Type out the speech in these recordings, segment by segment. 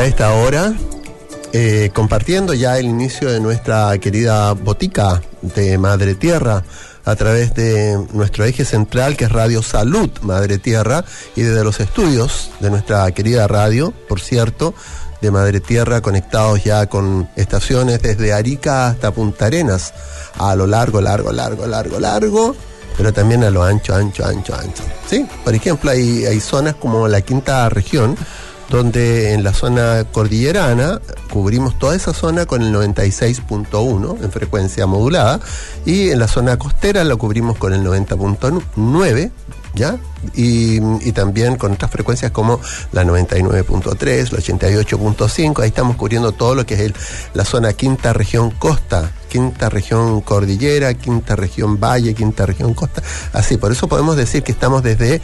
a esta hora, compartiendo ya el inicio de nuestra querida botica de Madre Tierra a través de nuestro eje central, que es Radio Salud Madre Tierra, y desde los estudios de nuestra querida radio, por cierto, de Madre Tierra, conectados ya con estaciones desde Arica hasta Punta Arenas, a lo largo, pero también a lo ancho. ¿Sí? Por ejemplo, hay zonas como la quinta región, donde en la zona cordillerana cubrimos toda esa zona con el 96.1 en frecuencia modulada, y en la zona costera la cubrimos con el 90.9, ¿ya? Y también con otras frecuencias como la 99.3, la 88.5, ahí estamos cubriendo todo lo que es la zona quinta región costa, quinta región cordillera, quinta región valle, quinta región costa, así. Por eso podemos decir que estamos desde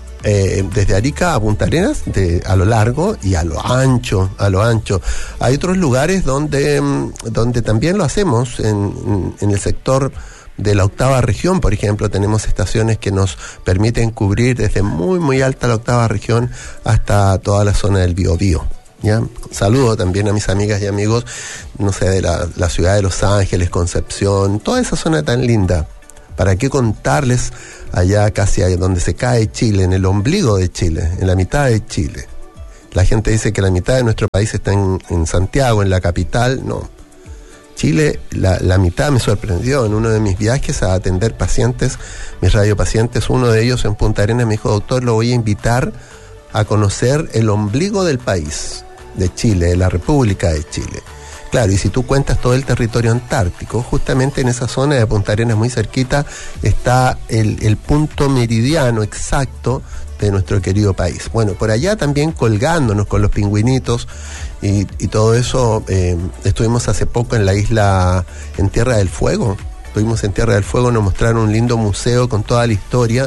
Arica a Punta Arenas, a lo largo y a lo ancho. Hay otros lugares donde también lo hacemos, en el sector de la octava región, por ejemplo, tenemos estaciones que nos permiten cubrir desde muy alta la octava región hasta toda la zona del Biobío. ¿Ya? Saludo también a mis amigas y amigos, no sé, de la ciudad de Los Ángeles, Concepción, toda esa zona tan linda. ¿Para qué contarles allá casi donde se cae Chile, en el ombligo de Chile, en la mitad de Chile? La gente dice que la mitad de nuestro país está en Santiago, en la capital. No. Chile, la mitad me sorprendió en uno de mis viajes a atender pacientes, mis radiopacientes. Uno de ellos en Punta Arenas me dijo: doctor, lo voy a invitar a conocer el ombligo del país, de Chile, de la República de Chile. Claro, y si tú cuentas todo el territorio antártico, justamente en esa zona de Punta Arenas, muy cerquita, está el punto meridiano exacto de nuestro querido país. Bueno, por allá también colgándonos con los pingüinitos y todo eso, estuvimos hace poco en la isla, en Tierra del Fuego. Estuvimos en Tierra del Fuego, nos mostraron un lindo museo con toda la historia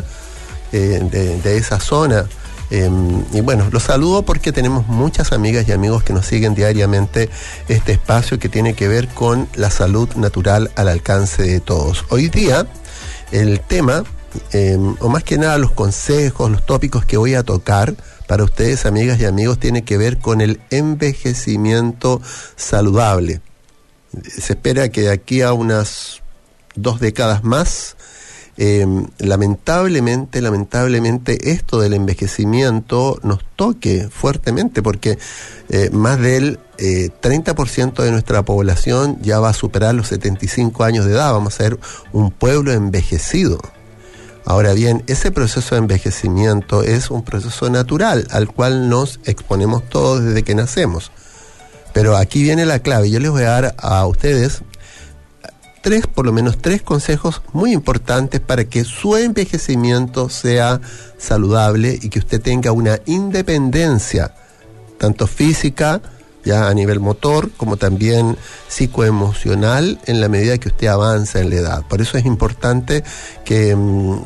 de esa zona. Y bueno, los saludo porque tenemos muchas amigas y amigos que nos siguen diariamente este espacio que tiene que ver con la salud natural al alcance de todos. Hoy día, el tema, o más que nada los consejos, los tópicos que voy a tocar para ustedes, amigas y amigos, tiene que ver con el envejecimiento saludable. Se espera que de aquí a unas 2 décadas más, lamentablemente esto del envejecimiento nos toque fuertemente, porque más del 30% de nuestra población ya va a superar los 75 años de edad. Vamos a ser un pueblo envejecido. Ahora bien, ese proceso de envejecimiento es un proceso natural al cual nos exponemos todos desde que nacemos, pero aquí viene la clave. Yo les voy a dar a ustedes por lo menos tres consejos muy importantes para que su envejecimiento sea saludable y que usted tenga una independencia, tanto física, ya a nivel motor, como también psicoemocional, en la medida que usted avanza en la edad. Por eso es importante que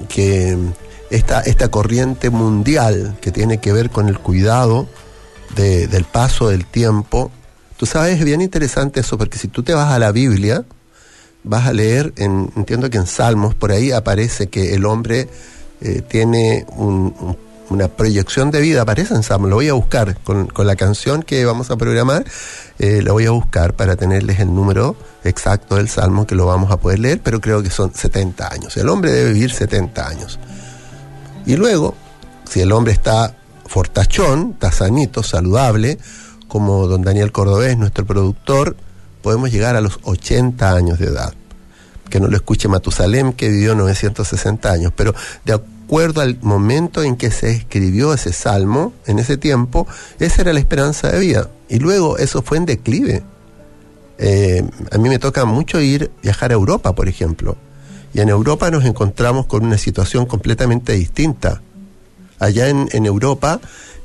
esta corriente mundial que tiene que ver con el cuidado del paso del tiempo. Tú sabes, es bien interesante eso, porque si tú te vas a la Biblia, vas a leer, entiendo que en Salmos, por ahí aparece que el hombre tiene una proyección de vida, aparece en Salmos. Lo voy a buscar con la canción que vamos a programar, la voy a buscar para tenerles el número exacto del Salmo, que lo vamos a poder leer, pero creo que son 70 años. El hombre debe vivir 70 años. Y luego, si el hombre está fortachón, está sanito, saludable, como don Daniel Cordobés, nuestro productor, podemos llegar a los 80 años de edad. Que no lo escuche Matusalem, que vivió 960 años, pero de acuerdo al momento en que se escribió ese salmo, en ese tiempo, esa era la esperanza de vida. Y luego eso fue en declive. A mí me toca mucho viajar a Europa, por ejemplo, y en Europa nos encontramos con una situación completamente distinta. Allá en Europa,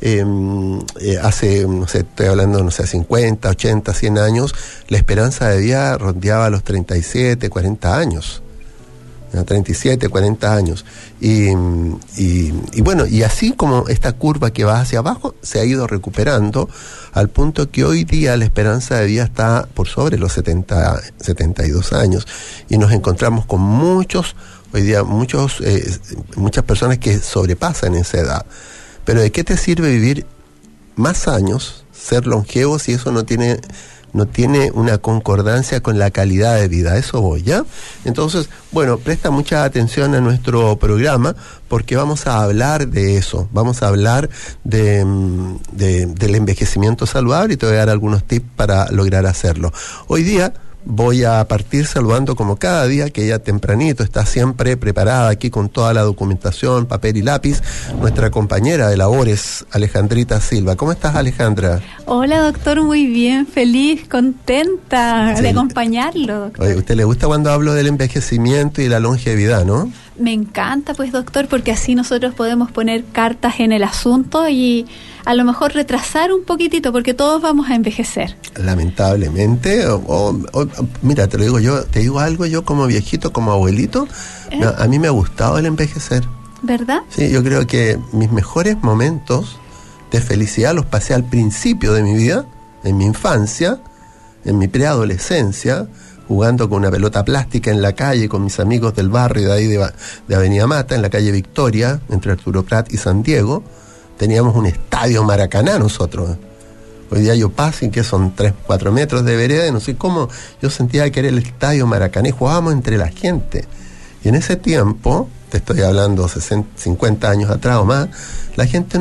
hace, no sé, estoy hablando, 50, 80, 100 años, la esperanza de vida rondeaba los 37, 40 años. 37, 40 años. Y bueno, y así como esta curva que va hacia abajo, se ha ido recuperando al punto que hoy día la esperanza de vida está por sobre los 72 años. Y nos encontramos con hoy día muchas personas que sobrepasan esa edad. Pero ¿de qué te sirve vivir más años ser longevo si eso no tiene una concordancia con la calidad de vida. Eso voy, ¿ya? Entonces, bueno, presta mucha atención a nuestro programa porque vamos a hablar de eso. Vamos a hablar del envejecimiento saludable y te voy a dar algunos tips para lograr hacerlo. Hoy día voy a partir saludando como cada día, que ella tempranito está siempre preparada aquí con toda la documentación, papel y lápiz, nuestra compañera de labores, Alejandrita Silva. ¿Cómo estás, Alejandra? Hola, doctor, muy bien, feliz, contenta de acompañarlo, doctor. Oye, ¿a usted le gusta cuando hablo del envejecimiento y la longevidad, no? Me encanta, pues, doctor, porque así nosotros podemos poner cartas en el asunto y a lo mejor retrasar un poquitito, porque todos vamos a envejecer. Lamentablemente, mira, te digo algo, yo como viejito, como abuelito, a mí me ha gustado el envejecer. ¿Verdad? Sí, yo creo que mis mejores momentos de felicidad los pasé al principio de mi vida, en mi infancia, en mi preadolescencia, jugando con una pelota plástica en la calle con mis amigos del barrio de ahí de Avenida Mata, en la calle Victoria, entre Arturo Prat y San Diego. Teníamos un estadio Maracaná nosotros. Hoy día yo paso y que son 3-4 metros de vereda, y no sé cómo, yo sentía que era el estadio Maracaná y jugábamos entre la gente. Y en ese tiempo, te estoy hablando 50 años atrás o más, la gente